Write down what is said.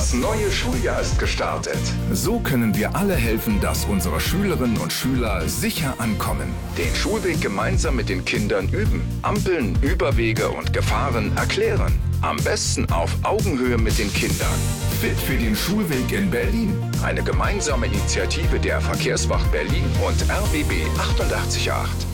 Das neue Schuljahr ist gestartet. So können wir alle helfen, dass unsere Schülerinnen und Schüler sicher ankommen. Den Schulweg gemeinsam mit den Kindern üben. Ampeln, Überwege und Gefahren erklären. Am besten auf Augenhöhe mit den Kindern. Fit für den Schulweg in Berlin. Eine gemeinsame Initiative der Verkehrswacht Berlin und RBB 88.8.